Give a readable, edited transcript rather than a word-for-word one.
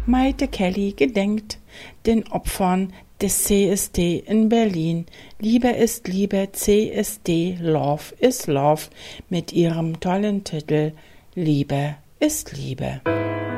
Maite Kelly gedenkt den Opfern des CSD in Berlin. Liebe ist Liebe, CSD, Love is Love mit ihrem tollen Titel Liebe ist Liebe.